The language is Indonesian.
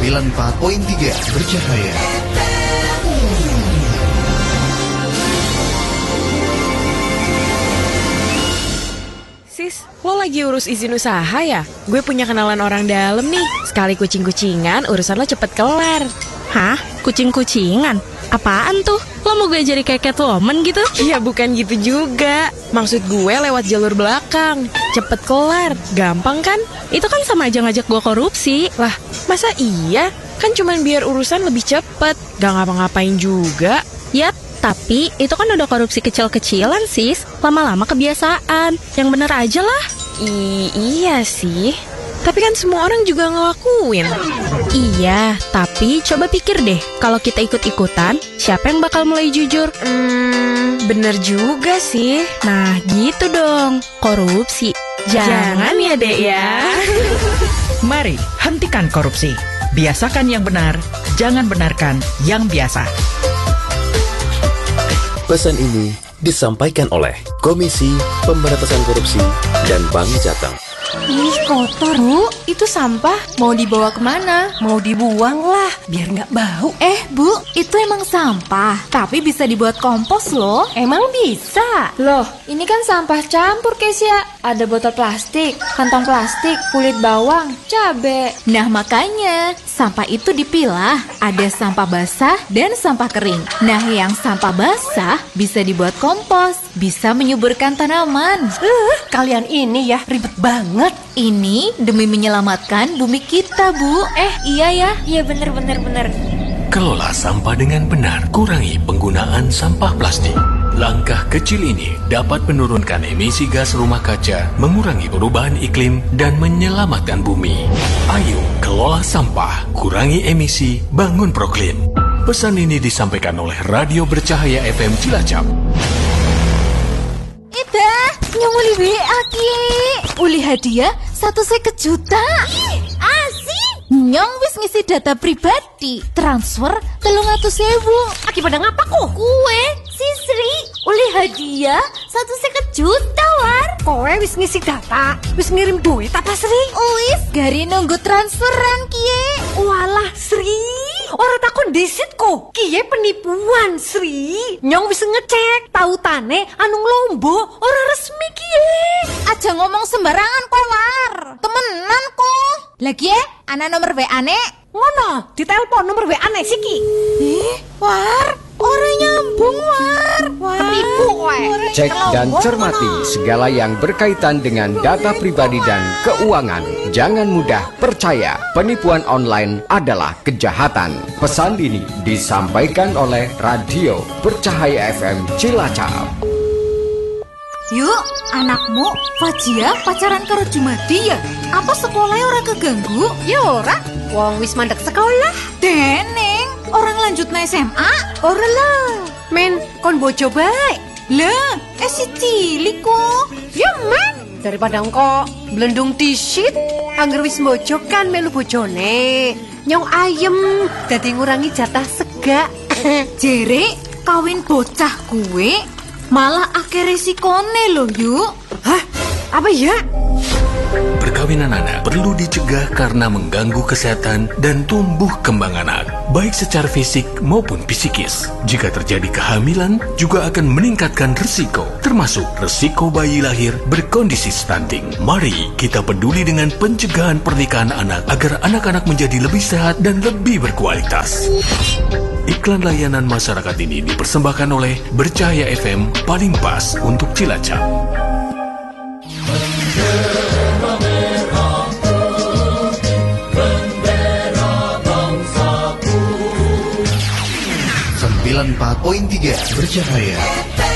94.3 Bercahaya. Sis, lo lagi urus izin usaha ya? Gue punya kenalan orang dalam nih. Sekali kucing-kucingan, urusan lo cepet kelar. Hah? Kucing-kucingan? Apaan tuh? Lo mau gue jadi kayak Catwoman gitu? Iya, bukan gitu juga. Maksud gue lewat jalur belakang. Cepet kelar, gampang kan? Itu kan sama aja ngajak gue korupsi. Lah, masa iya? Kan cuman biar urusan lebih cepet. Gak ngapa-ngapain juga. Yap, tapi itu kan udah korupsi kecil-kecilan, sis. Lama-lama kebiasaan. Yang bener aja lah. Iya sih. Tapi kan semua orang juga ngelakuin. Iya, tapi coba pikir deh, kalau kita ikut-ikutan, siapa yang bakal mulai jujur? Bener juga sih. Nah, gitu dong. Korupsi. Jangan ya, Dek ya. Mari, hentikan korupsi. Biasakan yang benar, jangan benarkan yang biasa. Pesan ini disampaikan oleh Komisi Pemberantasan Korupsi dan Bank Jateng. Ih, kotor, Bu. Itu sampah. Mau dibawa kemana? Mau dibuang lah, biar nggak bau. Bu, itu emang sampah. Tapi bisa dibuat kompos loh. Emang bisa? Loh, ini kan sampah campur, Kesia. Ada botol plastik, kantong plastik, kulit bawang, cabe. Nah, makanya sampah itu dipilah. Ada sampah basah dan sampah kering. Nah, yang sampah basah bisa dibuat kompos. Bisa menyuburkan tanaman. Kalian ini ya ribet banget. Ini demi menyelamatkan bumi kita, Bu. Iya ya. Iya bener. Kelola sampah dengan benar, kurangi penggunaan sampah plastik. Langkah kecil ini dapat menurunkan emisi gas rumah kaca, mengurangi perubahan iklim, dan menyelamatkan bumi. Ayo kelola sampah, kurangi emisi, bangun Proklim. Pesan ini disampaikan oleh Radio Bercahaya FM Cilacap. Ida, nyong uli WA ki. Uli hadiah 150 juta. Asik. Nyong wis ngisi data pribadi. Transfer 300.000. Akibat ngapa kok? Kue, Sisri, uli hadiah 150 juta war. Kowe wis ngisi data, wis ngirim duit apa Sri? Wis, gari nunggu transferan kie. Walah Sri, orang takon disit kok. Kie penipuan Sri. Nyong wis ngecek, tautane anu lombo orang resmi kie. Aja ngomong sembarangan kok war. Temenan kok. Lagi ana nomor WA nek. Ngono, ditelepon nomor WA nek siki. War, orang nyambung war. Penipu kowe. Cek dan cermati segala yang berkaitan dengan data pribadi dan keuangan. Jangan mudah percaya, penipuan online adalah kejahatan. Pesan ini disampaikan oleh Radio Bercahaya FM Cilacap. Yuk, anakmu Fajia pacaran karo Jumadi ya? Apa sekolahnya orang keganggu? Ya ora, wong wis mandek sekolah. Deneng, orang lanjut na SMA? Ora lah, men kon bojo bae. Lah, si cilik kok. Ya men, daripada engko blendung disit, angger wis bojo kan melu bojone. Nyong ayem, dadi ngurangi jatah sega. Jere, kawin bocah kue malah akeh resikone loh yuk. Hah? Apa ya? Perkawinan anak perlu dicegah karena mengganggu kesehatan dan tumbuh kembang anak, baik secara fisik maupun psikis. Jika terjadi kehamilan, juga akan meningkatkan risiko, termasuk risiko bayi lahir berkondisi stunting. Mari kita peduli dengan pencegahan pernikahan anak agar anak-anak menjadi lebih sehat dan lebih berkualitas. Iklan layanan masyarakat ini dipersembahkan oleh Bercahaya FM, paling pas untuk Cilacap. 94.3 Bercahaya.